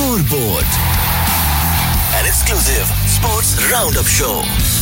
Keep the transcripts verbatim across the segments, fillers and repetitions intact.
Scoreboard, an exclusive sports roundup show.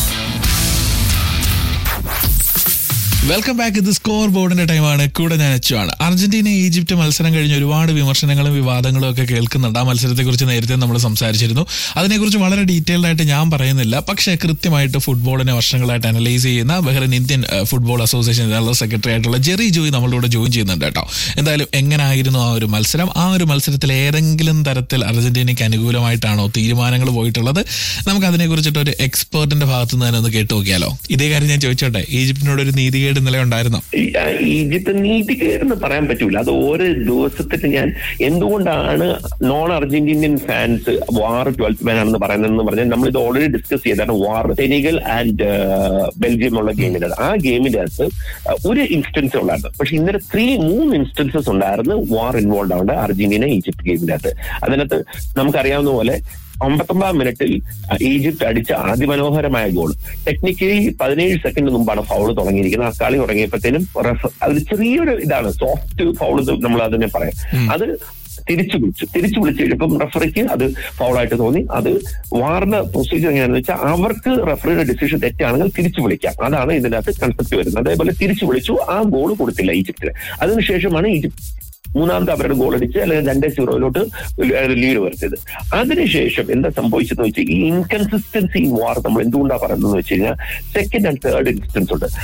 Welcome back. ഇത് score ബോർഡിന്റെ ടൈമാണ്. കൂടെ ഞാൻ അച്ചുവാണ്. അർജന്റീന ഈജിപ്റ്റ് മത്സരം കഴിഞ്ഞ് ഒരുപാട് വിമർശനങ്ങളും വിവാദങ്ങളും ഒക്കെ കേൾക്കുന്നുണ്ട്. ആ മത്സരത്തെക്കുറിച്ച് നേരത്തെ നമ്മൾ സംസാരിച്ചിരുന്നു. അതിനെക്കുറിച്ച് വളരെ ഡീറ്റെയിൽഡ് ആയിട്ട് ഞാൻ പറയുന്നില്ല. പക്ഷേ കൃത്യമായിട്ട് ഫുട്ബോളിനെ വർഷങ്ങളായിട്ട് അനലൈസ് ചെയ്യുന്ന Bahrain Indian football association general secretary ആയിട്ടുള്ള ജെറി ജോയ് നമ്മളിവിടെ ജോയിൻ ചെയ്യുന്നുണ്ട് കേട്ടോ. എന്തായാലും എങ്ങനായിരുന്നു ആ ഒരു മത്സരം? ആ ഒരു മത്സരത്തിൽ ഏതെങ്കിലും തരത്തിൽ അർജന്റീനയ്ക്ക് അനുകൂലമായിട്ടാണോ തീരുമാനങ്ങൾ പോയിട്ടുള്ളത്? നമുക്ക് അതിനെക്കുറിച്ചിട്ട് ഒരു എക്സ്പേർട്ടിന്റെ ഭാഗത്തു നിന്ന് തന്നെ ഒന്ന് കേട്ടു നോക്കിയാലോ? ഇതേ കാര്യം ഞാൻ ചോദിച്ചോട്ടെ, ഈജിപ്തിനോട് ഒരു നീതി ഇന്നലെ ഉണ്ടായിരുന്നോ? ഈജിപ്ത് നീതികേടെന്ന് പറയാൻ പറ്റൂല. അത് ഓരോ ദിവസത്തിന് ഞാൻ എന്തുകൊണ്ടാണ് non Argentinian fans war twelfth മാൻ ആണെന്ന് പറയുന്നതെന്ന് പറഞ്ഞാൽ നമ്മൾ ഇത് ഓൾറെഡി ഡിസ്കസ് ചെയ്താണ്. വാർ സെനഗൽ ആൻഡ് ബെൽജിയം ഉള്ള ഗെയിമിന്റെ ആ ഗെയിമിന്റെ അകത്ത് ഒരു ഇൻസ്റ്റൻസ് ഉണ്ടായിരുന്നു. പക്ഷെ ഇന്നലെ ത്രീ മൂന്ന് ഇൻസ്റ്റൻസസ് ഉണ്ടായിരുന്നു വാർ ഇൻവോൾവ് ആവേണ്ട അർജന്റീന ഈജിപ്ത് ഗെയിമിന്റെ അകത്ത്. അതിനകത്ത് നമുക്കറിയാവുന്ന പോലെ ഒമ്പത്തൊമ്പതാം മിനിറ്റിൽ ഈജിപ്ത് അടിച്ച അതിമനോഹരമായ ഗോൾ ടെക്നിക്കലി പതിനേഴ് സെക്കൻഡ് മുമ്പാണ് ഫൗള് തുടങ്ങിയിരിക്കുന്നത്. ആ കളി തുടങ്ങിയപ്പോഴത്തേനും അത് ചെറിയൊരു ഇതാണ്, സോഫ്റ്റ് ഫൗള് നമ്മൾ അതിനെ പറയാം. അത് തിരിച്ചു വിളിച്ചു തിരിച്ചു വിളിച്ചു കഴിഞ്ഞപ്പം റഫറിക്ക് അത് ഫൗളായിട്ട് തോന്നി. അത് വാറിന്റെ പ്രൊസീജിയർ എങ്ങനെയാണെന്ന് വെച്ചാൽ അവർക്ക് റഫറിയുടെ ഡിസിഷൻ തെറ്റാണെങ്കിൽ തിരിച്ചു വിളിക്കാം. അതാണ് ഇതിനകത്ത് കൺസെപ്റ്റ് വരുന്നത്. അതേപോലെ തിരിച്ചു വിളിച്ചു, ആ ഗോൾ കൊടുത്തില്ല ഈജിപ്തിന്. അതിനുശേഷമാണ് ഈജിപ്ത് മൂന്നാമത്തെ അവരുടെ ഗോൾ അടിച്ച് അല്ലെങ്കിൽ രണ്ടേ സീറോയിലോട്ട് ലീഡ് വരുത്തിയത്. അതിനുശേഷം എന്താ സംഭവിച്ചതെന്ന് വെച്ചാൽ ഈ ഇൻകൺസിസ്റ്റൻസി ഇൻ വാർ നമ്മൾ എന്തുകൊണ്ടാണ് പറയുന്നത് വെച്ച് കഴിഞ്ഞാൽ സെക്കൻഡ് ആൻഡ് തേർഡ് ഇൻസ്റ്റൻസ് ഉണ്ട്.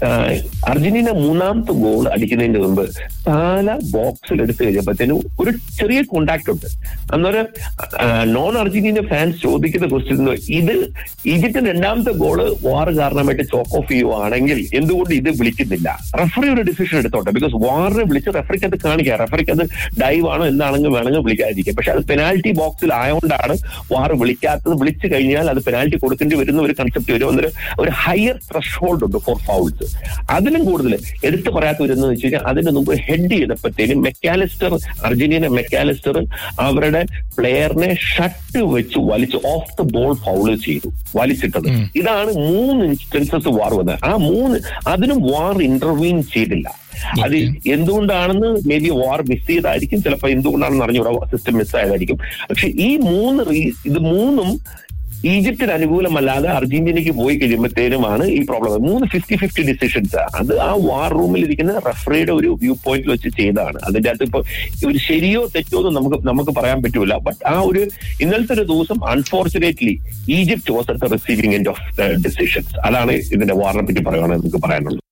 അർജന്റീന മൂന്നാമത്തെ ഗോൾ അടിക്കുന്നതിന് മുമ്പ് താല ബോക്സിൽ എടുത്തു കഴിഞ്ഞപ്പോഴത്തേനും ഒരു ചെറിയ കോണ്ടാക്ട് ഉണ്ട്. അന്നേരം നോൺ അർജന്റീന ഫാൻസ് ചോദിക്കുന്ന ക്വസ്റ്റ്യൻ, ഇത് ഈജിപ്തിന്റെ രണ്ടാമത്തെ ഗോള് വാർ കാരണമായിട്ട് ചോക്ക് ഓഫ് ചെയ്യുവാണെങ്കിൽ എന്തുകൊണ്ട് ഇത് വിളിക്കുന്നില്ല? റഫറി ഒരു ഡിസിഷൻ എടുത്തോട്ടെ. ബിക്കോസ് വാറിനെ വിളിച്ച് റഫറിക്ക് അത് കാണിക്കാം. റഫറിക്ക് അത് ഡൈവ് ആണോ എന്താണെങ്കിൽ വേണമെങ്കിൽ വിളിക്കാതിരിക്കാം. പക്ഷെ അത് പെനാൽറ്റി ബോക്സിൽ ആയതുകൊണ്ടാണ് വാർ വിളിക്കാത്തത്. വിളിച്ചു കഴിഞ്ഞാൽ അത് പെനാൽറ്റി കൊടുക്കേണ്ടി വരുന്ന ഒരു കൺസെപ്റ്റ് വരും. അന്നേരം ഒരു ഹയർ ത്രഷ് ഹോൾഡ് ഉണ്ട് ഫോർ ഫൗൾസ്. അതിലും കൂടുതൽ എടുത്തു പറയാത്ത വരുന്നത് വെച്ച് കഴിഞ്ഞാൽ അതിന് മുമ്പ് ഹെഡ് ചെയ്തപ്പോഴത്തേനും മെക്കാലിസ്റ്റർ അർജന്റീന മെക്കാലിസ്റ്റർ അവരുടെ പ്ലെയറിനെ ഷട്ട് വെച്ച് വലിച്ച് ഓഫ് ദ ബോൾ ഫൗള് ചെയ്തു, വലിച്ചിട്ടത്. ഇതാണ് മൂന്ന് ഇൻസ്റ്റൻസസ് വാർ വന്നത്. ആ മൂന്ന് അതിനും വാർ ഇന്റർവീൻ ചെയ്തില്ല. അത് എന്തുകൊണ്ടാണെന്ന് മേ ബി വാർ മിസ് ചെയ്തായിരിക്കും, ചിലപ്പോൾ എന്തുകൊണ്ടാണെന്ന് അറിഞ്ഞൂടാ, സിസ്റ്റം മിസ് ആയതായിരിക്കും. പക്ഷെ ഈ മൂന്ന് ഇത് മൂന്നും ഈജിപ്തിന് അനുകൂലമല്ലാതെ അർജന്റീനയ്ക്ക് പോയി കഴിയുമ്പോഴത്തേനുമാണ് ഈ പ്രോബ്ലം. മൂന്ന് ഫിഫ്റ്റി ഫിഫ്റ്റി ഡിസിഷൻസ് അത് ആ വാർ റൂമിൽ ഇരിക്കുന്ന റഫറിയുടെ ഒരു വ്യൂ പോയിന്റിൽ വെച്ച് ചെയ്തതാണ്. അതിന്റെ അകത്ത് ഇപ്പൊ ഒരു ശരിയോ തെറ്റോ എന്ന് നമുക്ക് നമുക്ക് പറയാൻ പറ്റൂല. ബട്ട് ആ ഒരു ഇന്നലത്തെ ഒരു ദിവസം unfortunately Egypt was at the receiving end of the decisions. അതാണ് ഇതിന്റെ വാറിനെ പറ്റി പറയുകയാണെങ്കിൽ നമുക്ക് പറയാനുള്ളത്.